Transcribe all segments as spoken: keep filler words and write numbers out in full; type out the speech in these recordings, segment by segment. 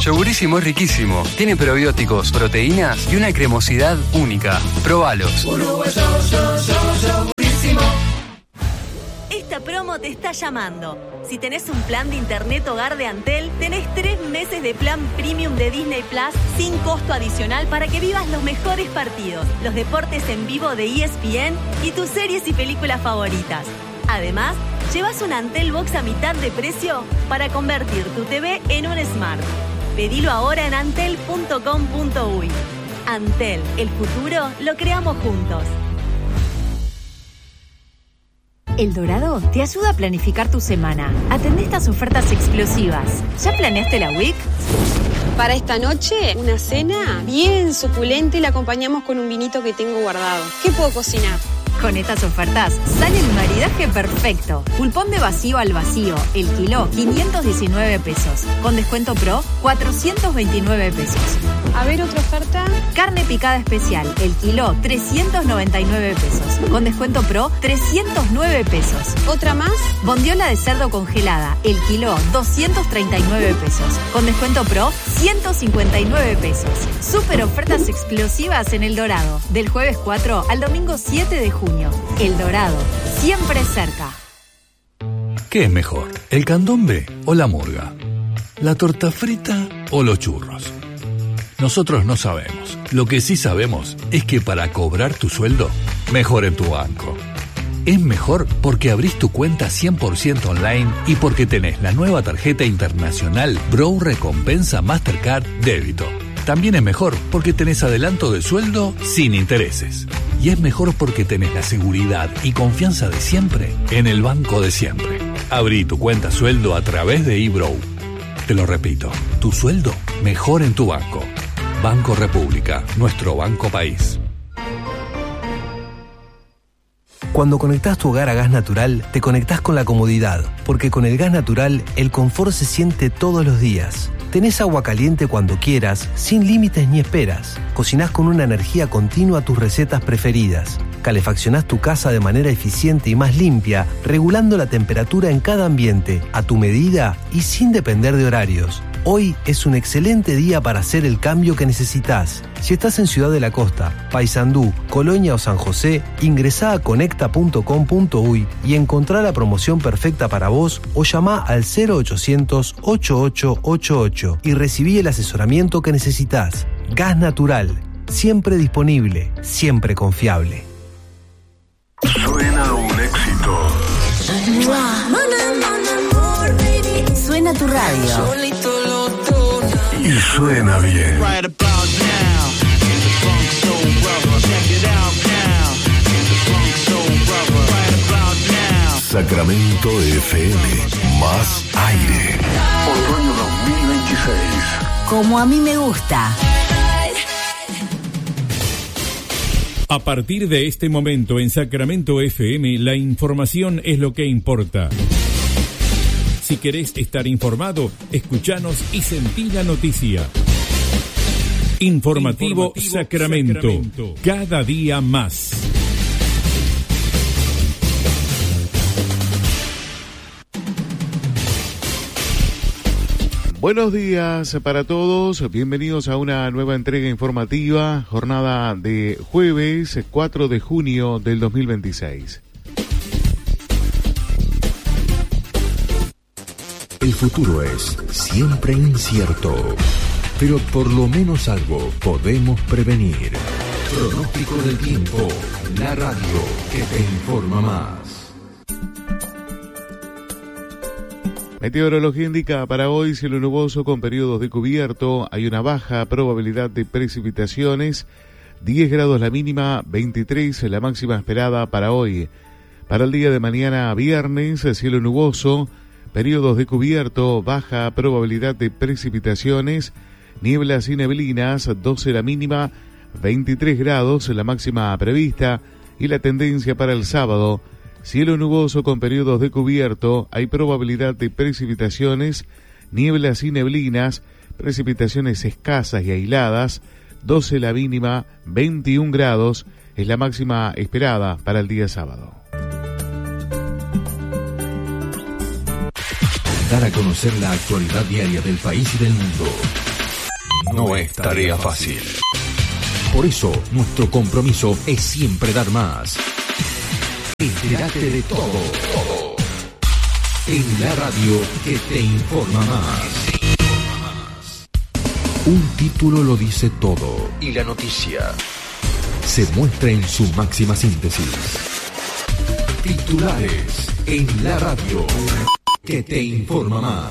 Yogurísimo es riquísimo. Tiene probióticos, proteínas y una cremosidad única. Probalos. Esta promo te está llamando. Si tenés un plan de internet hogar de Antel, tenés tres meses de plan premium de Disney Plus sin costo adicional para que vivas los mejores partidos, los deportes en vivo de E S P N y tus series y películas favoritas. Además, llevas un Antel Box a mitad de precio para convertir tu T V en un Smart. Pedilo ahora en antel punto com punto uy. Antel, el futuro lo creamos juntos. El Dorado te ayuda a planificar tu semana. Atendé estas ofertas explosivas. ¿Ya planeaste la week? Para esta noche, una cena bien suculenta y la acompañamos con un vinito que tengo guardado. ¿Qué puedo cocinar? Con estas ofertas sale el maridaje perfecto. Pulpón de vacío al vacío, el kilo quinientos diecinueve pesos. Con descuento pro, cuatrocientos veintinueve pesos. A ver, otra oferta. Carne picada especial, el kilo trescientos noventa y nueve pesos. Con descuento pro, trescientos nueve pesos. ¿Otra más? Bondiola de cerdo congelada, el kilo doscientos treinta y nueve pesos. Con descuento pro, ciento cincuenta y nueve pesos. Super ofertas explosivas en El Dorado. Del jueves cuatro al domingo siete de junio. El Dorado, siempre cerca. ¿Qué es mejor, el candombe o la murga? ¿La torta frita o los churros? Nosotros no sabemos. Lo que sí sabemos es que para cobrar tu sueldo, mejor en tu banco. Es mejor porque abrís tu cuenta cien por ciento online y porque tenés la nueva tarjeta internacional Bro Recompensa Mastercard Débito. También es mejor porque tenés adelanto de sueldo sin intereses. Y es mejor porque tenés la seguridad y confianza de siempre en el banco de siempre. Abrí tu cuenta sueldo a través de eBrow. Te lo repito, tu sueldo mejor en tu banco. Banco República, nuestro banco país. Cuando conectás tu hogar a gas natural, te conectás con la comodidad, porque con el gas natural, el confort se siente todos los días. Tenés agua caliente cuando quieras, sin límites ni esperas. Cocinás con una energía continua tus recetas preferidas. Calefaccionás tu casa de manera eficiente y más limpia, regulando la temperatura en cada ambiente, a tu medida y sin depender de horarios. Hoy es un excelente día para hacer el cambio que necesitas. Si estás en Ciudad de la Costa, Paysandú, Colonia o San José, ingresá a conecta punto com punto uy y encontrá la promoción perfecta para vos o llamá al cero ochocientos, ochenta y ocho ochenta y ocho y recibí el asesoramiento que necesitas. Gas natural, siempre disponible, siempre confiable. Suena un éxito. Suena tu radio. Y suena bien. Sacramento F M, más aire. Otoño dos mil veintiséis. Como a mí me gusta. A partir de este momento en Sacramento F M, la información es lo que importa. Si querés estar informado, escuchanos y sentí la noticia. Informativo, Informativo Sacramento, Sacramento, cada día más. Buenos días para todos, bienvenidos a una nueva entrega informativa, jornada de jueves cuatro de junio del dos mil veintiséis. El futuro es siempre incierto, pero por lo menos algo podemos prevenir. Pronóstico del tiempo, la radio que te informa más. Meteorología indica para hoy cielo nuboso con periodos de cubierto, hay una baja probabilidad de precipitaciones, diez grados la mínima, veintitrés la máxima esperada para hoy. Para el día de mañana viernes, cielo nuboso, periodos de cubierto, baja probabilidad de precipitaciones, nieblas y neblinas, doce la mínima, veintitrés grados la máxima prevista y la tendencia para el sábado, cielo nuboso con periodos de cubierto, hay probabilidad de precipitaciones, nieblas y neblinas, precipitaciones escasas y aisladas, doce la mínima, veintiún grados es la máxima esperada para el día sábado. Dar a conocer la actualidad diaria del país y del mundo. no es tarea fácil. Por eso, nuestro compromiso es siempre dar más. Entérate de todo, todo. En la radio que te informa más. Un título lo dice todo. Y la noticia se muestra en su máxima síntesis. Titulares en la radio que te informa más.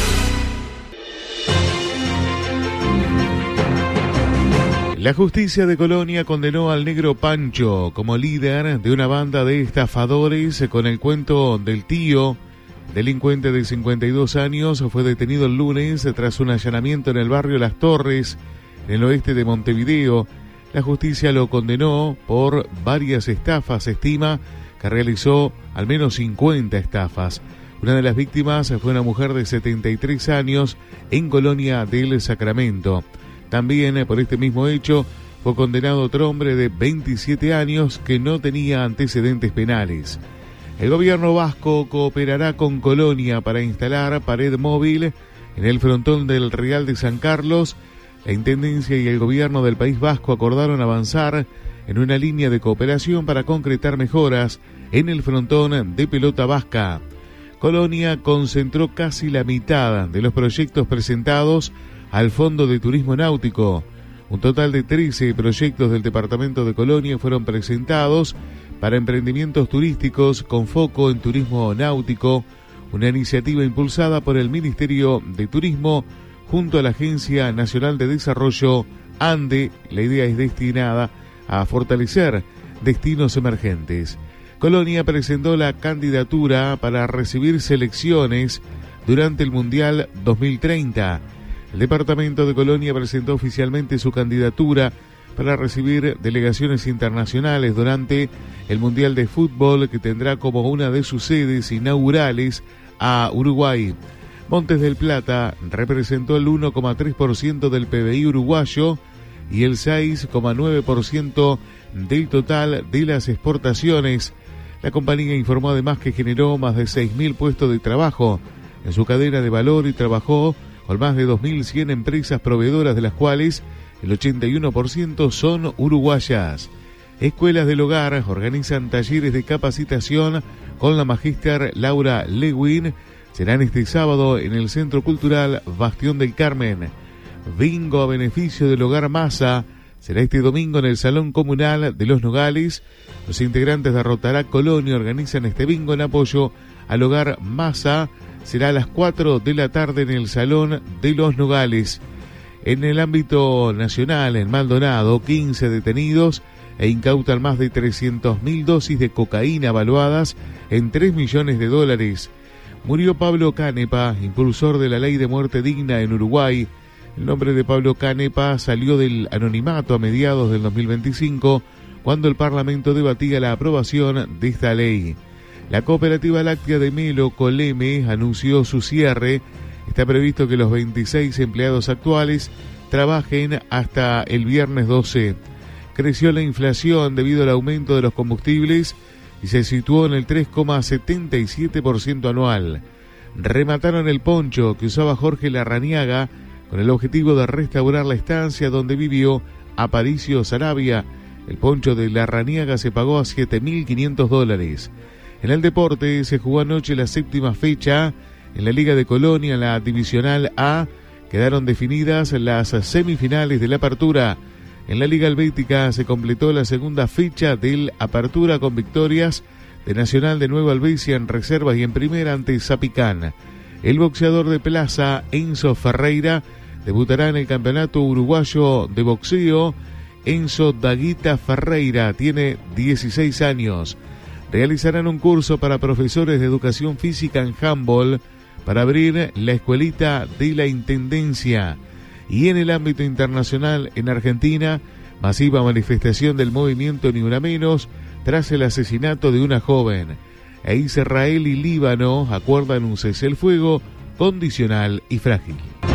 La justicia de Colonia condenó al negro Pancho como líder de una banda de estafadores con el cuento del tío. Delincuente de cincuenta y dos años fue detenido el lunes tras un allanamiento en el barrio Las Torres, en el oeste de Montevideo. La justicia lo condenó por varias estafas, se estima que realizó al menos cincuenta estafas. Una de las víctimas fue una mujer de setenta y tres años en Colonia del Sacramento. También por este mismo hecho fue condenado otro hombre de veintisiete años que no tenía antecedentes penales. El gobierno vasco cooperará con Colonia para instalar pared móvil en el frontón del Real de San Carlos. La Intendencia y el gobierno del País Vasco acordaron avanzar en una línea de cooperación para concretar mejoras en el frontón de Pelota Vasca. Colonia concentró casi la mitad de los proyectos presentados al Fondo de Turismo Náutico. Un total de trece proyectos del departamento de Colonia fueron presentados para emprendimientos turísticos con foco en turismo náutico, una iniciativa impulsada por el Ministerio de Turismo junto a la Agencia Nacional de Desarrollo ANDE. La idea es destinada a fortalecer destinos emergentes. Colonia presentó la candidatura para recibir selecciones durante el Mundial dos mil treinta. El departamento de Colonia presentó oficialmente su candidatura para recibir delegaciones internacionales durante el Mundial de Fútbol, que tendrá como una de sus sedes inaugurales a Uruguay. Montes del Plata representó el uno coma tres por ciento del P B I uruguayo y el seis coma nueve por ciento del total de las exportaciones. La compañía informó además que generó más de seis mil puestos de trabajo en su cadena de valor y trabajó con más de dos mil cien empresas proveedoras, de las cuales el ochenta y uno por ciento son uruguayas. Escuelas del Hogar organizan talleres de capacitación con la magíster Laura Lewin. Serán este sábado en el Centro Cultural Bastión del Carmen. Bingo a beneficio del Hogar Masa será este domingo en el Salón Comunal de Los Nogales. Los integrantes de Rotará Colonia organizan este bingo en apoyo al Hogar Masa. Será a las cuatro de la tarde en el Salón de Los Nogales. En el ámbito nacional, en Maldonado, quince detenidos e incautan más de trescientas mil dosis de cocaína evaluadas en tres millones de dólares. Murió Pablo Canepa, impulsor de la ley de muerte digna en Uruguay. El nombre de Pablo Canepa salió del anonimato a mediados del dos mil veinticinco, cuando el Parlamento debatía la aprobación de esta ley. La cooperativa láctea de Melo, Coleme, anunció su cierre. Está previsto que los veintiséis empleados actuales trabajen hasta el viernes doce. Creció la inflación debido al aumento de los combustibles y se situó en el tres coma setenta y siete por ciento anual. Remataron el poncho que usaba Jorge Larrañaga con el objetivo de restaurar la estancia donde vivió Aparicio Sarabia. El poncho de Larrañaga se pagó a siete mil quinientos dólares. En el deporte se jugó anoche la séptima fecha en la Liga de Colonia, en la Divisional A. Quedaron definidas las semifinales de la Apertura. En la Liga Helvética se completó la segunda fecha del Apertura con victorias de Nacional de Nueva Albesia en reservas y en primera ante Zapicán. El boxeador de Plaza, Enzo Ferreira, debutará en el Campeonato Uruguayo de Boxeo. Enzo Daguita Ferreira tiene dieciséis años. Realizarán un curso para profesores de educación física en handball para abrir la escuelita de la Intendencia. Y en el ámbito internacional, en Argentina, masiva manifestación del movimiento Ni Una Menos tras el asesinato de una joven. E Israel y Líbano acuerdan un cese el fuego condicional y frágil.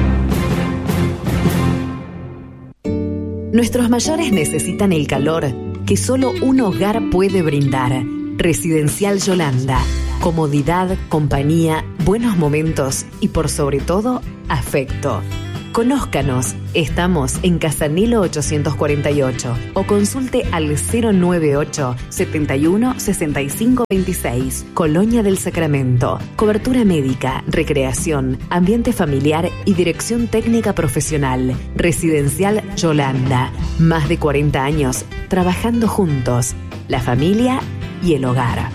Nuestros mayores necesitan el calor que solo un hogar puede brindar. Residencial Yolanda. Comodidad, compañía, buenos momentos y por sobre todo, afecto. Conózcanos. Estamos en Casanilo ochocientos cuarenta y ocho o consulte al cero noventa y ocho, setenta y uno, sesenta y cinco veintiséis. Colonia del Sacramento. Cobertura médica, recreación, ambiente familiar y dirección técnica profesional. Residencial Yolanda. Más de cuarenta años trabajando juntos. La familia y el hogar.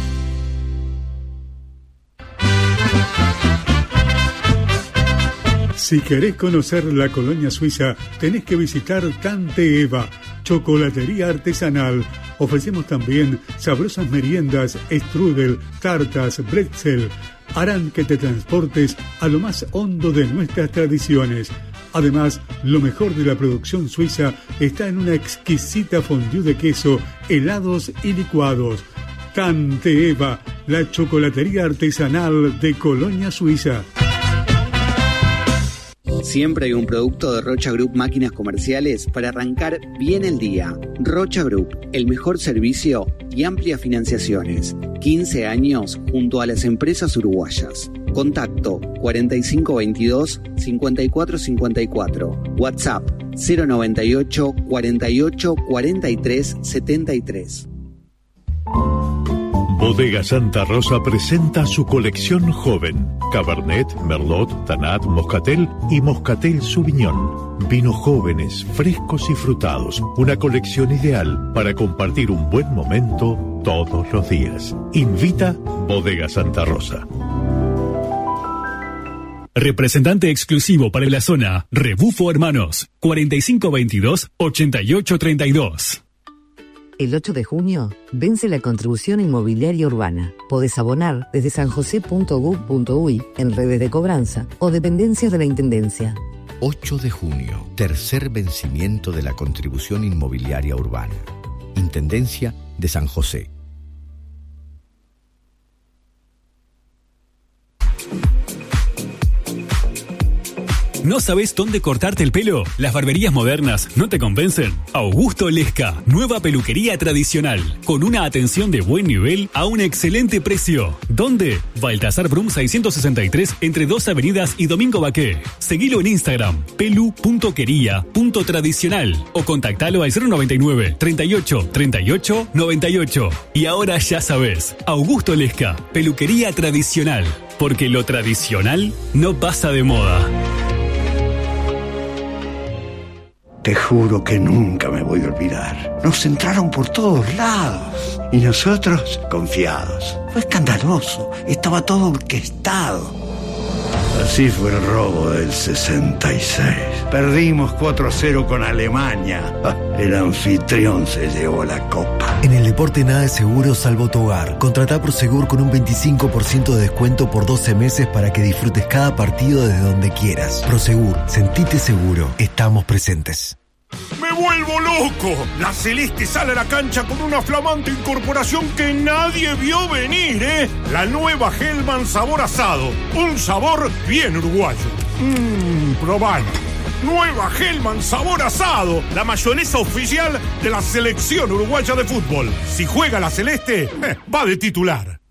Si querés conocer la colonia suiza, tenés que visitar Tante Eva, chocolatería artesanal. Ofrecemos también sabrosas meriendas, strudel, tartas, bretzel. Harán que te transportes a lo más hondo de nuestras tradiciones. Además, lo mejor de la producción suiza está en una exquisita fondue de queso, helados y licuados. Tante Eva, la chocolatería artesanal de Colonia Suiza. Siempre hay un producto de Rocha Group Máquinas Comerciales para arrancar bien el día. Rocha Group, el mejor servicio y amplias financiaciones. quince años junto a las empresas uruguayas. Contacto cuarenta y cinco veintidós, cincuenta y cuatro cincuenta y cuatro. WhatsApp cero noventa y ocho, cuarenta y ocho, cuarenta y tres, setenta y tres. Bodega Santa Rosa presenta su colección joven. Cabernet, Merlot, Tanat, Moscatel y Moscatel Sauvignon. Vinos jóvenes, frescos y frutados. Una colección ideal para compartir un buen momento todos los días. Invita Bodega Santa Rosa. Representante exclusivo para la zona, Rebufo Hermanos, cuarenta y cinco veintidós, ochenta y ocho treinta y dos. El ocho de junio vence la contribución inmobiliaria urbana. Podés abonar desde san josé punto gov punto uy en redes de cobranza o dependencias de la Intendencia. ocho de junio, tercer vencimiento de la contribución inmobiliaria urbana. Intendencia de San José. ¿No sabes dónde cortarte el pelo? ¿Las barberías modernas no te convencen? Augusto Lesca, nueva peluquería tradicional, con una atención de buen nivel a un excelente precio. ¿Dónde? Baltasar Brum seiscientos sesenta y tres, entre dos avenidas y Domingo Baqué. Seguilo en Instagram, pelu punto quería punto tradicional o contactalo al cero noventa y nueve, treinta y ocho, treinta y ocho, noventa y ocho. Y ahora ya sabes, Augusto Lesca, peluquería tradicional, porque lo tradicional no pasa de moda. Te juro que nunca me voy a olvidar. Nos entraron por todos lados y nosotros confiados. Fue escandaloso, estaba todo orquestado. Así fue el robo del sesenta y seis. Perdimos cuatro a cero con Alemania. El anfitrión se llevó la copa. En el deporte nada es seguro salvo tu hogar. Contratá Prosegur con un veinticinco por ciento de descuento por doce meses para que disfrutes cada partido desde donde quieras. Prosegur, sentite seguro. Estamos presentes. ¡Me vuelvo loco! La Celeste sale a la cancha con una flamante incorporación que nadie vio venir, ¿eh? La nueva Hellman sabor asado. Un sabor bien uruguayo. Mmm, probalo. Nueva Hellman sabor asado. La mayonesa oficial de la selección uruguaya de fútbol. Si juega la Celeste, eh, va de titular.